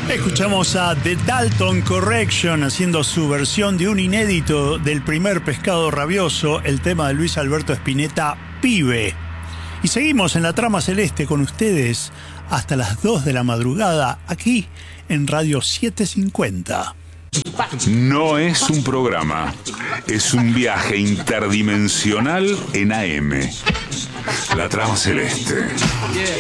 Escuchamos a The Dalton Correction haciendo su versión de un inédito del primer Pescado Rabioso, el tema de Luis Alberto Spinetta, Pibe. Y seguimos en la trama celeste con ustedes hasta las 2 de la madrugada, aquí en Radio 750. No es un programa, es un viaje interdimensional en AM. La trama celeste.